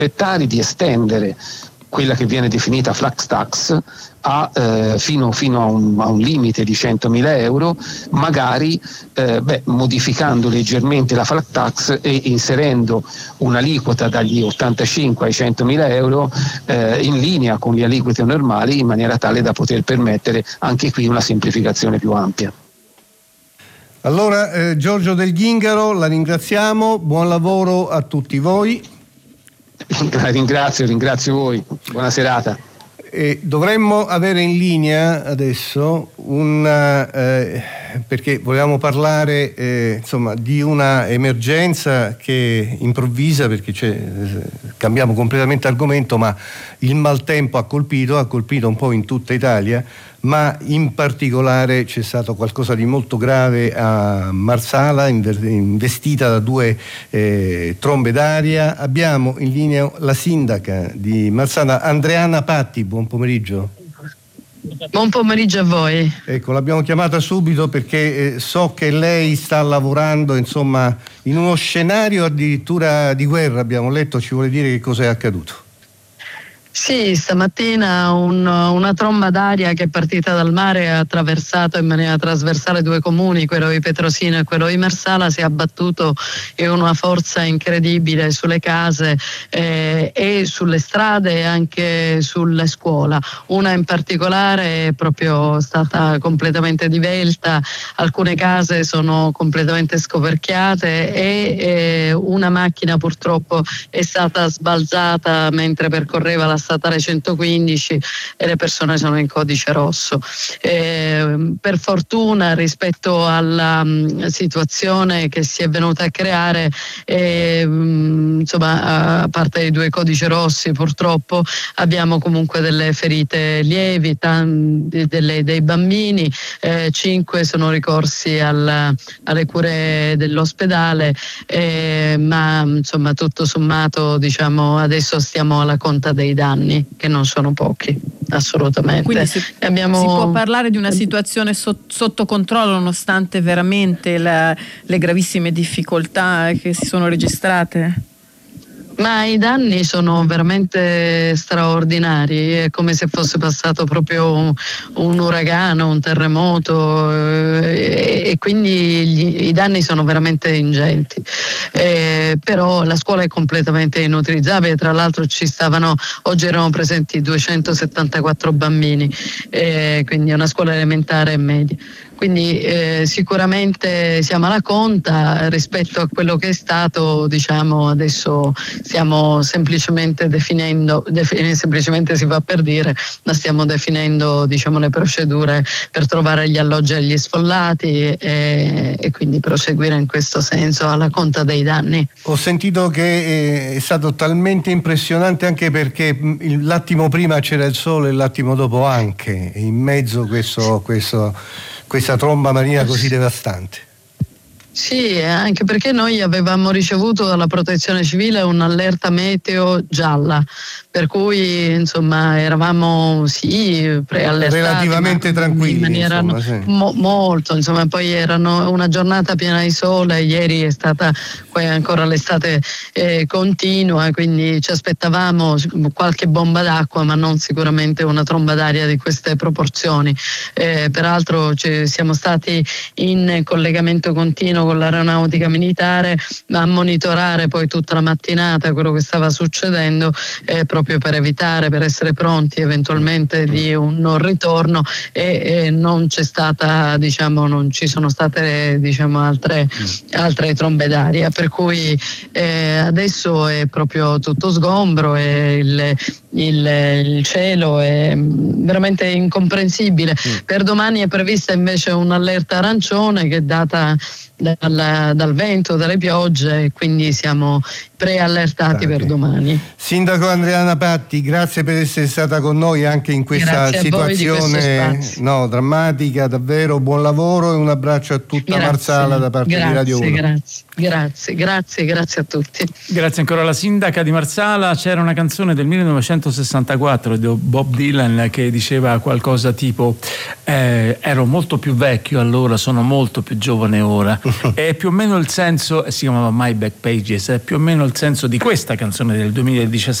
aspettare di estendere quella che viene definita flat tax fino a un limite di 100.000 euro, magari modificando leggermente la flat tax e inserendo un'aliquota dagli 85 ai 100.000 euro in linea con le aliquote normali, in maniera tale da poter permettere anche qui una semplificazione più ampia. Allora Giorgio Del Ghingaro, la ringraziamo, buon lavoro a tutti voi. Ringrazio voi, buona serata. Dovremmo avere in linea adesso perché volevamo parlare di una emergenza che improvvisa, perché cambiamo completamente argomento, ma il maltempo ha colpito un po' in tutta Italia, ma in particolare c'è stato qualcosa di molto grave a Marsala, investita da 2 trombe d'aria. Abbiamo in linea la sindaca di Marsala, Andreana Patti. Buon pomeriggio. Buon pomeriggio a voi. Ecco, l'abbiamo chiamata subito perché so che lei sta lavorando in uno scenario addirittura di guerra, abbiamo letto. Ci vuole dire che cosa è accaduto? Sì, stamattina una tromba d'aria che è partita dal mare e ha attraversato in maniera trasversale 2 comuni, quello di Petrosino e quello di Marsala, si è abbattuto in una forza incredibile sulle case e sulle strade e anche sulle scuole. Una in particolare è proprio stata completamente divelta, alcune case sono completamente scoperchiate e una macchina purtroppo è stata sbalzata mentre percorreva la statale 115 e le persone sono in codice rosso. Per fortuna, rispetto alla situazione che si è venuta a creare, a parte i 2 codici rossi, purtroppo abbiamo comunque delle ferite lievi, dei bambini, 5 sono ricorsi alle cure dell'ospedale, ma tutto sommato adesso stiamo alla conta dei danni, che non sono pochi, assolutamente. Quindi si può parlare di una situazione sotto controllo, nonostante veramente le gravissime difficoltà che si sono registrate? Ma i danni sono veramente straordinari, è come se fosse passato proprio un uragano, un terremoto, e quindi i danni sono veramente ingenti. Però la scuola è completamente inutilizzabile, tra l'altro oggi erano presenti 274 bambini, quindi è una scuola elementare e media. Quindi sicuramente siamo alla conta rispetto a quello che è stato, adesso stiamo semplicemente semplicemente si fa per dire, ma stiamo definendo le procedure per trovare gli alloggi agli sfollati e quindi proseguire in questo senso alla conta dei danni. Ho sentito che è stato talmente impressionante anche perché l'attimo prima c'era il sole e l'attimo dopo anche, e in mezzo questa tromba marina così devastante. Sì, anche perché noi avevamo ricevuto dalla Protezione Civile un'allerta meteo gialla, per cui eravamo preallertati, relativamente tranquilli, in maniera molto, poi erano una giornata piena di sole, ieri è stata poi ancora l'estate continua, quindi ci aspettavamo qualche bomba d'acqua, ma non sicuramente una tromba d'aria di queste proporzioni. Peraltro siamo stati in collegamento continuo con l'aeronautica militare a monitorare poi tutta la mattinata quello che stava succedendo, proprio per essere pronti eventualmente di un non ritorno, e non c'è stata, non ci sono state altre trombe d'aria, per cui adesso è proprio tutto sgombro e il cielo è veramente incomprensibile. Per domani è prevista invece un'allerta arancione che è data dal vento, dalle piogge, e quindi siamo preallertati per domani. Sindaco Andreana Patti, grazie per essere stata con noi anche in questa situazione drammatica, davvero buon lavoro e un abbraccio a tutta Marsala da parte di Radio 1. Grazie a tutti. Grazie ancora alla sindaca di Marsala. C'era una canzone del 1964 di Bob Dylan che diceva qualcosa tipo ero molto più vecchio allora, sono molto più giovane ora. È più o meno il senso, si chiamava My Back Pages, è più o meno il senso di questa canzone del 2019